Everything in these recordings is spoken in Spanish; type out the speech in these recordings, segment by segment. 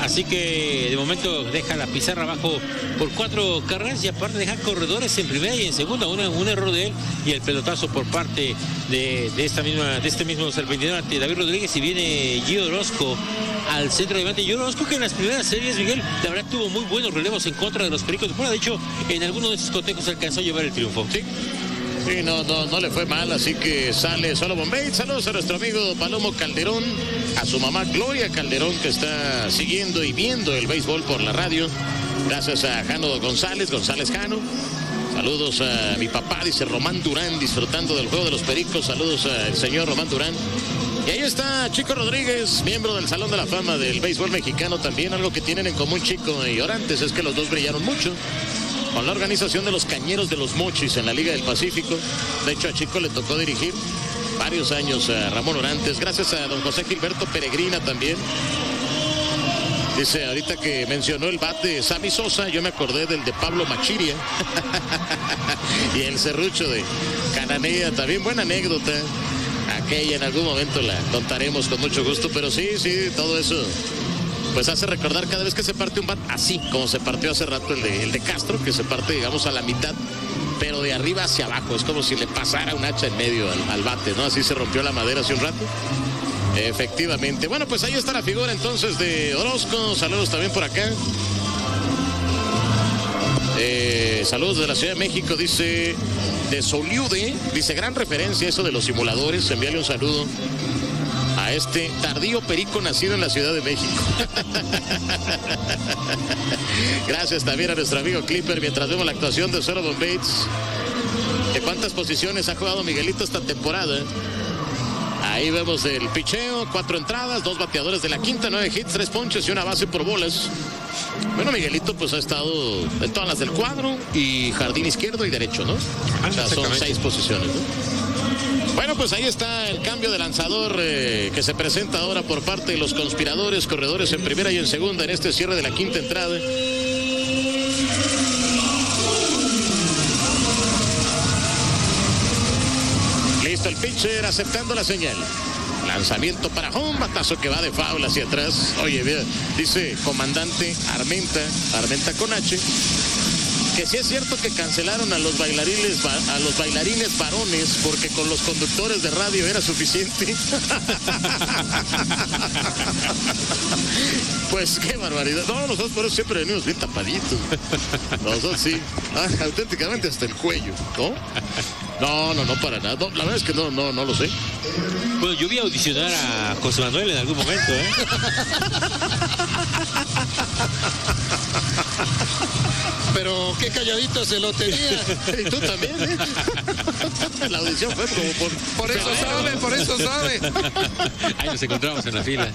Así que de momento deja la pizarra abajo por 4 carreras y aparte deja corredores en primera y en segunda. Un error de él y el pelotazo por parte de este mismo serpentinador ante David Rodríguez, y viene Gio Orozco al centro de delante. Gio Orozco, que en las primeras series, Miguel, la verdad tuvo muy buenos relevos en contra de los Pericos de Puebla. De hecho, en alguno de esos cotejos alcanzó a llevar el triunfo. Sí. Sí, no le fue mal, así que sale Solomon Bates. Saludos a nuestro amigo Palomo Calderón, a su mamá Gloria Calderón, que está siguiendo y viendo el béisbol por la radio. Gracias a Jano González Jano. Saludos a mi papá, dice Román Durán, disfrutando del juego de los Pericos. Saludos al señor Román Durán. Y ahí está Chico Rodríguez, miembro del Salón de la Fama del béisbol mexicano. También algo que tienen en común Chico y Orantes es que los dos brillaron mucho con la organización de los Cañeros de los Mochis en la Liga del Pacífico. De hecho, a Chico le tocó dirigir varios años a Ramón Orantes. Gracias a don José Gilberto Peregrina también. Dice, ahorita que mencionó el bat de Sammy Sosa, yo me acordé del de Pablo Machiria. Y el serrucho de Cananea, también buena anécdota. Aquella en algún momento la contaremos con mucho gusto, pero sí, todo eso pues hace recordar cada vez que se parte un bat, así como se partió hace rato el de Castro, que se parte, digamos, a la mitad, pero de arriba hacia abajo. Es como si le pasara un hacha en medio al bate, ¿no? Así se rompió la madera hace un rato. Efectivamente. Bueno, pues ahí está la figura entonces de Orozco. Saludos también por acá. Saludos de la Ciudad de México, dice de Soliude. Dice, gran referencia eso de los simuladores. Envíale un saludo a este tardío perico nacido en la Ciudad de México. Gracias también a nuestro amigo Clipper, mientras vemos la actuación de Solomon Bates. ¿De cuántas posiciones ha jugado Miguelito esta temporada? Ahí vemos el picheo, 4 entradas, 2 bateadores de la quinta, 9 hits, 3 ponches y 1 base por bolas. Bueno, Miguelito pues ha estado en todas las del cuadro y jardín izquierdo y derecho, ¿no? O sea, son 6 posiciones, ¿no? Bueno, pues ahí está el cambio de lanzador que se presenta ahora por parte de los conspiradores, corredores en primera y en segunda en este cierre de la quinta entrada. Listo el pitcher aceptando la señal. Lanzamiento para home, batazo que va de foul hacia atrás. Oye, mira, dice comandante Armenta con H, que sí es cierto que cancelaron a los bailarines varones porque con los conductores de radio era suficiente. Pues qué barbaridad. No, nosotros por eso siempre venimos bien tapaditos. Nosotros sí. Auténticamente hasta el cuello, ¿no? No, para nada. No, la verdad es que no lo sé. Bueno, yo vi audicionar a José Manuel en algún momento, ¿eh? Pero qué calladito se lo tenía. Y tú también, ¿eh? La audición fue como por eso sabe. Ahí nos encontramos en la fila.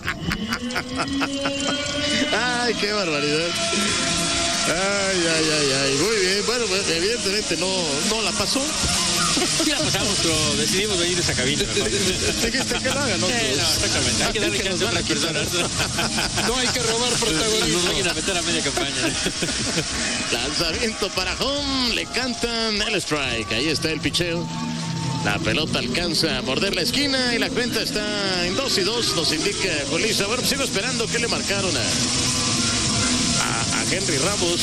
Ay, qué barbaridad. Ay. Muy bien. Bueno, pues, evidentemente no la pasó. Sí la pasamos, pero decidimos venir de esa cabina. Dijiste que lo hagan, ¿no? No, exactamente. Hay que darle chance a otras personas. No hay que robar protagonismo. Nos vayan a meter a media campaña. Lanzamiento para home. Le cantan el strike. Ahí está el picheo. La pelota alcanza a morder la esquina y la cuenta está en 2-2. Nos indica Colisa. Bueno, sigo esperando que le marcaron a Henry Ramos.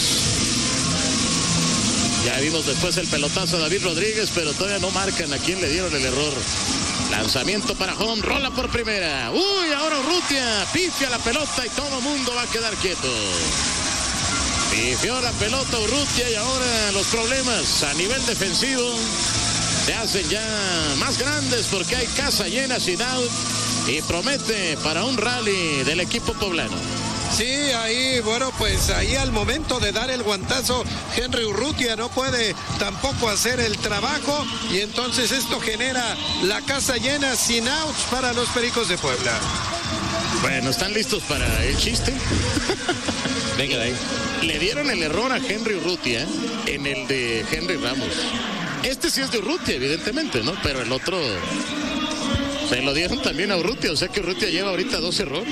Ya vimos después el pelotazo a David Rodríguez, pero todavía no marcan a quién le dieron el error. Lanzamiento para home, rola por primera. Uy, ahora Urrutia pifia la pelota y todo el mundo va a quedar quieto. Pifió la pelota Urrutia y ahora los problemas a nivel defensivo se hacen ya más grandes porque hay casa llena sin out y promete para un rally del equipo poblano. Sí, ahí, bueno, pues ahí al momento de dar el guantazo, Henry Urrutia no puede tampoco hacer el trabajo y entonces esto genera la casa llena sin outs para los Pericos de Puebla. Bueno, ¿están listos para el chiste? Venga de ahí. Le dieron el error a Henry Urrutia en el de Henry Ramos. Este sí es de Urrutia, evidentemente, ¿no? Pero el otro se lo dieron también a Urrutia, o sea que Urrutia lleva ahorita 2 errores.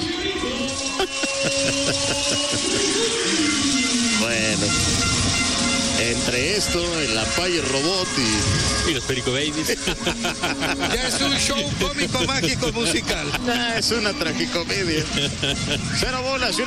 Bueno, entre esto, el Empire Robot y los Perico Babies. Ya es un show cómico, mágico, musical. Es una tragicomedia. 0 bolas.